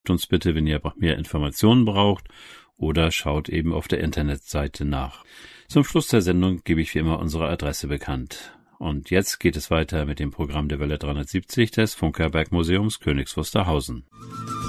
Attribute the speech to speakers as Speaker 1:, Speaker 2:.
Speaker 1: uns bitte, wenn ihr mehr Informationen braucht, oder schaut eben auf der Internetseite nach. Zum Schluss der Sendung gebe ich wie immer unsere Adresse bekannt. Und jetzt geht es weiter mit dem Programm der Welle 370 des Funkerberg Museums Königs Wusterhausen.